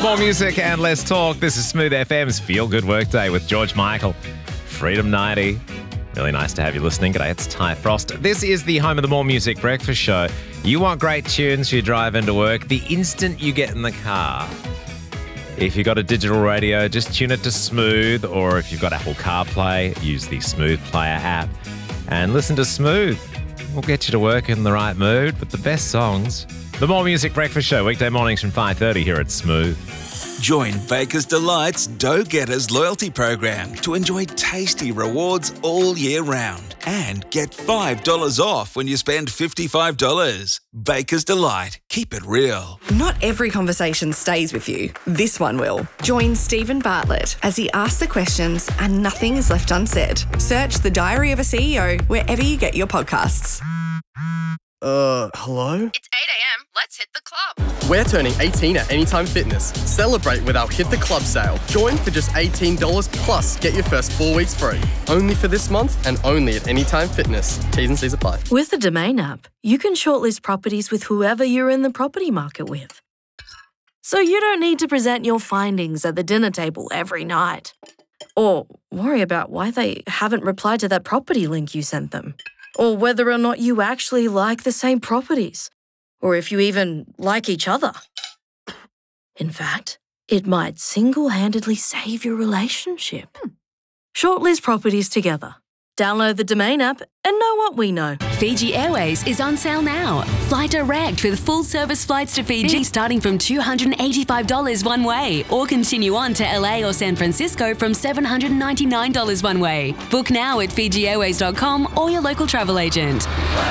More music and less talk. This is Smooth FM's Feel Good Workday with George Michael. Freedom 90. Really nice to have you listening. G'day, it's Ty Frost. This is the home of the More Music Breakfast Show. You want great tunes for your drive into work the instant you get in the car. If you've got a digital radio, just tune it to Smooth, or if you've got Apple CarPlay, use the Smooth Player app and listen to Smooth. We'll get you to work in the right mood with the best songs. The More Music Breakfast Show, weekday mornings from 5:30 here at Smooth. Join Baker's Delight's Dough Getters loyalty program to enjoy tasty rewards all year round and get $5 off when you spend $55. Baker's Delight. Keep it real. Not every conversation stays with you. This one will. Join Stephen Bartlett as he asks the questions and nothing is left unsaid. Search The Diary of a CEO wherever you get your podcasts. Hello? It's 8 a.m. Let's hit the club. We're turning 18 at Anytime Fitness. Celebrate with our Hit the Club sale. Join for just $18 plus get your first 4 weeks free. Only for this month and only at Anytime Fitness. T's and C's apply. With the Domain app, you can shortlist properties with whoever you're in the property market with. So you don't need to present your findings at the dinner table every night. Or worry about why they haven't replied to that property link you sent them. Or whether or not you actually like the same properties. Or if you even like each other. In fact, it might single-handedly save your relationship. Shortlist properties together. Download the Domain app and know what we know. Fiji Airways is on sale now. Fly direct with full-service flights to Fiji starting from $285 one way, or continue on to LA or San Francisco from $799 one way. Book now at FijiAirways.com or your local travel agent.